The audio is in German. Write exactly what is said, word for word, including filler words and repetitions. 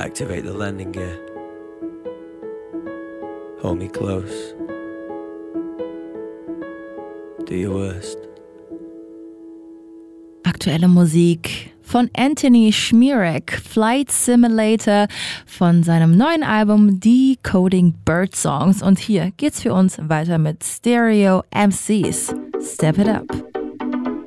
Activate the landing gear. Hold me close. Do your worst. Aktuelle Musik von Anthony Szmierek, Flight Simulator von seinem neuen Album Decoding Bird Songs. Und hier geht's für uns weiter mit Stereo M Cs. Step it up.